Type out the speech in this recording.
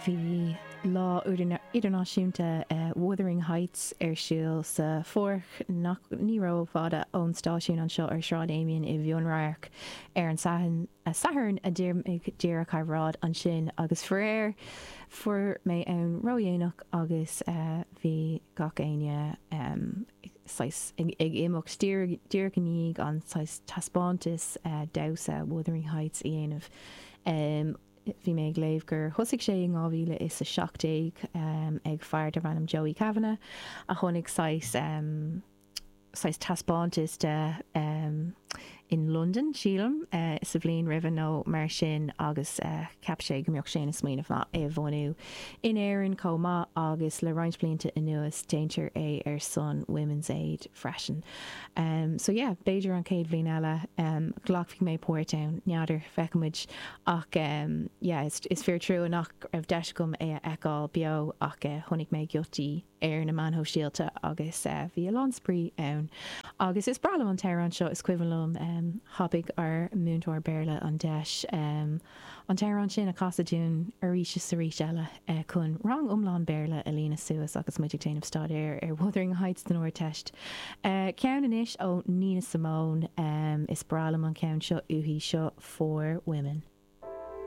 Bhí lá idirnáisiúnta Wuthering Heights ar siúil sa fórch níró fada ón stáisiún an seo ar Sráid Éimeann I bhionradh ar an sathern a dtír rád an sin agus fuair mé an roihénach agus bhí gach aine ag imach dír gníg an taspáintas dausa Wuthering Heights I dhéanamh bhí mé léamh gur thosaigh sé in 2017 ag feared a bhainm Joey Kavanagh a tháinig sais taspáintas de in London sílam sa bhliain roimhe nó mar sin agus ceap sé go mbeadh sé na smaoinemh ná bhhanú in éireann comá agus le roinnt blianta anuas déintear é ar son Women's Aid freisin. So yeah, beidir an céad bhliain eile ghlach bhí mé Portown neadidir feicimiid ach is fear trú nach raibh deis gom é eáil beo ach tháinig mé giotaí ar na manthó síalta agus bhí a lánsprí ann. Agus is bralam an teir an seo is cuivalum habig ar múntóir béirle an deis an teir an sin a casadún a ríise sa ríis eile chun rang umláin béirle a lína suas agus muidir téanamh stadéir ar Wuthering Heights den uair teist. Ceann inis ó Nina Simone is bralam an ceann seo uithí seo for women.